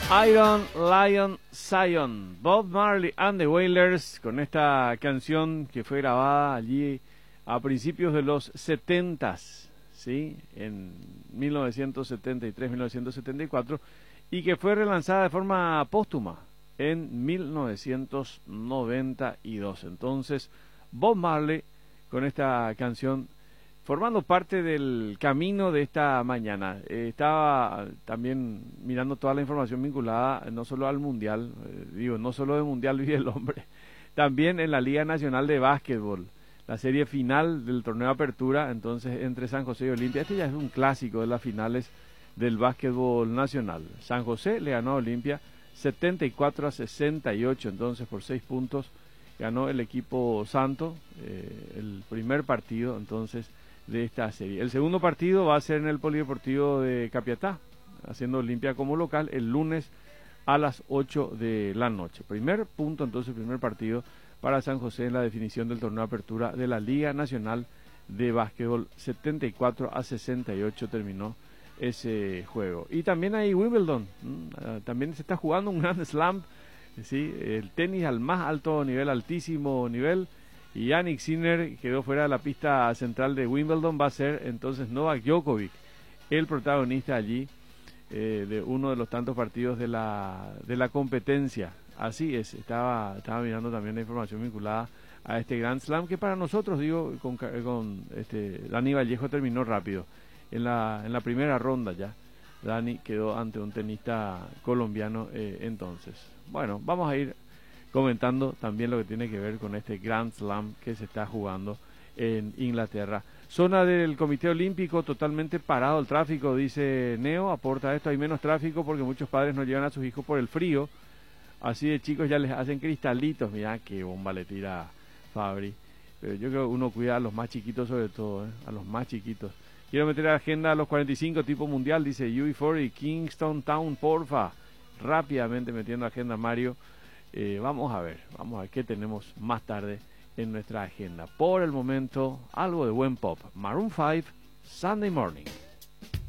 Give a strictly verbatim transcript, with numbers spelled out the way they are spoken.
Iron Lion Zion, Bob Marley and the Wailers, con esta canción que fue grabada allí a principios de los setentas, ¿sí? En mil novecientos setenta y tres, mil novecientos setenta y cuatro, y que fue relanzada de forma póstuma en mil novecientos noventa y dos. Entonces, Bob Marley con esta canción formando parte del camino de esta mañana. Eh, estaba también mirando toda la información vinculada no solo al Mundial, eh, digo, no solo de Mundial vive el hombre, también en la Liga Nacional de Básquetbol, la serie final del torneo de apertura, entonces entre San José y Olimpia. Este ya es un clásico de las finales del básquetbol nacional. San José le ganó a Olimpia setenta y cuatro a sesenta y ocho, entonces por seis puntos ganó el equipo santo, eh, el primer partido, entonces, de esta serie. El segundo partido va a ser en el Polideportivo de Capiatá, haciendo Olimpia como local el lunes a las ocho de la noche. Primer punto, entonces, primer partido para San José en la definición del torneo de apertura de la Liga Nacional de Básquetbol. setenta y cuatro a sesenta y ocho terminó ese juego. Y también hay Wimbledon, ¿m? También se está jugando un Grand Slam, ¿sí? El tenis al más alto nivel, altísimo nivel. Y Jannik Sinner quedó fuera de la pista central de Wimbledon. Va a ser entonces Novak Djokovic el protagonista allí eh, de uno de los tantos partidos de la de la competencia. Así es, estaba estaba mirando también la información vinculada a este Grand Slam, que para nosotros, digo, con, con este Dani Vallejo terminó rápido en la en la primera ronda ya. Dani quedó ante un tenista colombiano eh, entonces. Bueno, vamos a ir comentando también lo que tiene que ver con este Grand Slam que se está jugando en Inglaterra. Zona del Comité Olímpico totalmente parado el tráfico, dice Neo, aporta esto, hay menos tráfico porque muchos padres no llevan a sus hijos por el frío, así de chicos ya les hacen cristalitos, mirá qué bomba le tira Fabri, pero yo creo que uno cuida a los más chiquitos sobre todo, ¿eh? A los más chiquitos. Quiero meter a la agenda a los cuarenta y cinco tipo mundial, dice U B cuarenta, Kingston Town, porfa, rápidamente metiendo agenda Mario. Eh, vamos a ver, vamos a ver qué tenemos más tarde en nuestra agenda. Por el momento, algo de buen pop. Maroon five, Sunday Morning.